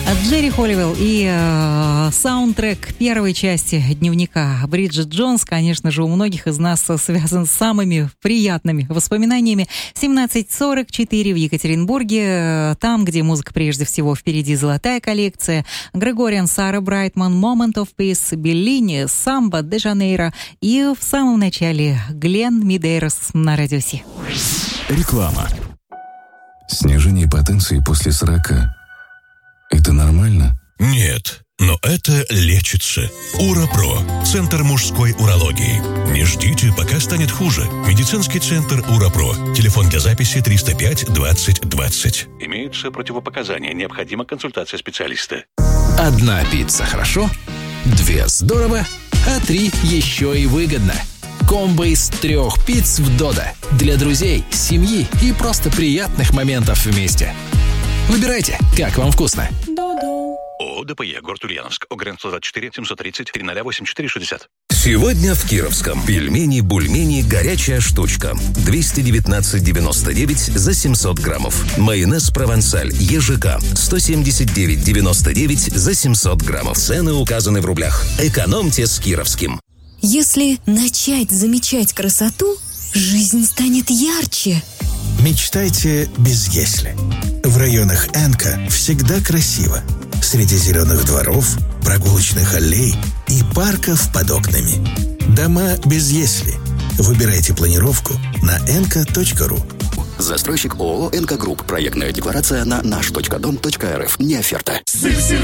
Джерри Холливелл и саундтрек первой части дневника Бриджит Джонс, конечно же, у многих из нас связан с самыми приятными воспоминаниями. 17:44 в Екатеринбурге, там, где музыка прежде всего, впереди золотая коллекция. Грегориан, Сара Брайтман, Moment of Peace, Беллини, Самбо де Жанейро и в самом начале Глен Медейрос на Радио Си. Реклама. Снижение потенции после 40. Это нормально? Нет, но это лечится. УраПро. Центр мужской урологии. Не ждите, пока станет хуже. Медицинский центр УраПро. Телефон для записи 305 20 20. Имеются противопоказания. Необходима консультация специалиста. 1 пицца хорошо, 2 здорово, а 3 еще и выгодно. Комбо из 3 пицц в Додо. Для друзей, семьи и просто приятных моментов вместе. Выбирайте, как вам вкусно. ООО ДПЕ, город Ульяновск. ОГРН 124 730 3084 60. Сегодня в Кировском. Пельмени-бульмени «Горячая штучка». 219,99 за 700 граммов. Майонез «Провансаль» ЕЖК. 179,99 за 700 граммов. Цены указаны в рублях. Экономьте с Кировским. Если начать замечать красоту, жизнь станет ярче. Мечтайте без «если». В районах Энка всегда красиво. Среди зеленых дворов, прогулочных аллей и парков под окнами. Дома без «если». Выбирайте планировку на enka.ru. Застройщик ООО «Энка Групп». Проектная декларация на наш.дом.рф. Не оферта. Сыр